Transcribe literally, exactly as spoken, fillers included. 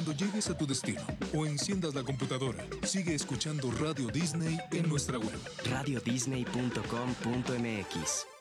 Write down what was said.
Cuando llegues a tu destino o enciendas la computadora, sigue escuchando Radio Disney en nuestra web. radio disney punto com punto m x